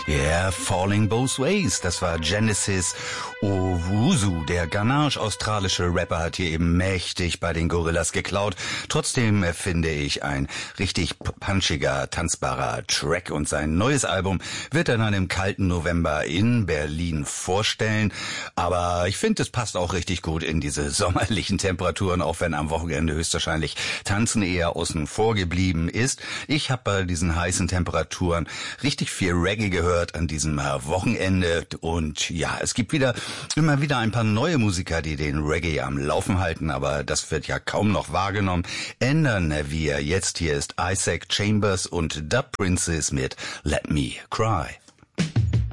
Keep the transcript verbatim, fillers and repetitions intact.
Yeah, Falling Both Ways, das war Genesis Owusu. Der ghanasch-australische Rapper hat hier eben mächtig bei den Gorillas geklaut. Trotzdem finde ich ein richtig punchiger, tanzbarer Track und sein neues Album wird er dann im kalten November in Berlin vorstellen. Aber ich finde, es passt auch richtig gut in diese sommerlichen Temperaturen, auch wenn am Wochenende höchstwahrscheinlich Tanzen eher außen vor geblieben ist. Ich habe bei diesen heißen Temperaturen richtig viel Reggae gehört an diesem Wochenende und ja, es gibt wieder immer wieder ein paar neue Musiker, die den Reggae am Laufen halten, aber das wird ja kaum noch wahrgenommen. Ändern wir jetzt. Hier ist Isaac Chambers und Dub Princess mit Let Me Cry.